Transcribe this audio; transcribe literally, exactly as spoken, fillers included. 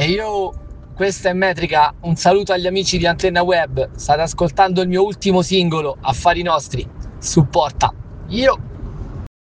E io, questa è Metrica, un saluto agli amici di Antenna Web, state ascoltando il mio ultimo singolo, Affari Nostri, supporta. Io...